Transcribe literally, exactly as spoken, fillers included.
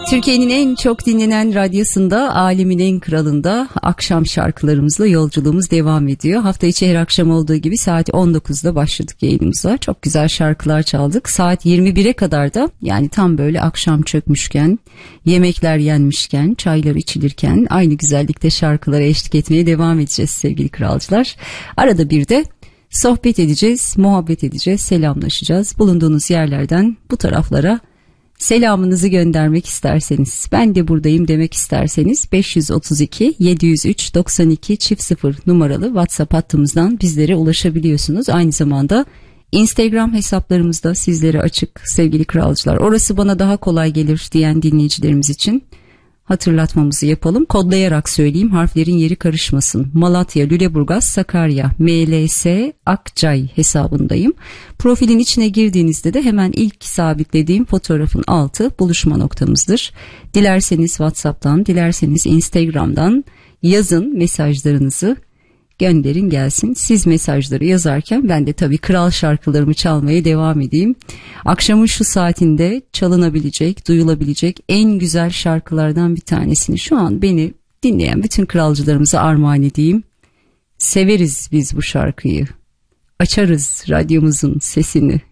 Türkiye'nin en çok dinlenen radyosunda, alemin en kralında akşam şarkılarımızla yolculuğumuz devam ediyor. Hafta içi her akşam olduğu gibi saat on dokuzda başladık yayınımıza. Çok güzel şarkılar çaldık. Saat yirmi bire kadar da, yani tam böyle akşam çökmüşken, yemekler yenmişken, çaylar içilirken aynı güzellikte şarkılara eşlik etmeye devam edeceğiz sevgili kralcılar. Arada bir de sohbet edeceğiz, muhabbet edeceğiz, selamlaşacağız. Bulunduğunuz yerlerden bu taraflara selamınızı göndermek isterseniz, ben de buradayım demek isterseniz beş yüz otuz iki yedi yüz üç doksan iki çift sıfır numaralı WhatsApp hattımızdan bizlere ulaşabiliyorsunuz. Aynı zamanda Instagram hesaplarımızda sizlere açık sevgili kralcılar. Orası bana daha kolay gelir diyen dinleyicilerimiz için hatırlatmamızı yapalım. Kodlayarak söyleyeyim, harflerin yeri karışmasın. Malatya, Lüleburgaz, Sakarya, M L S, Akçay hesabındayım. Profilin içine girdiğinizde de hemen ilk sabitlediğim fotoğrafın altı buluşma noktamızdır. Dilerseniz WhatsApp'tan, dilerseniz Instagram'dan yazın, mesajlarınızı gönderin gelsin. Siz mesajları yazarken ben de tabii kral şarkılarımı çalmaya devam edeyim. Akşamın şu saatinde çalınabilecek, duyulabilecek en güzel şarkılardan bir tanesini şu an beni dinleyen bütün kralcılarımıza armağan edeyim. Severiz biz bu şarkıyı. Açarız radyomuzun sesini.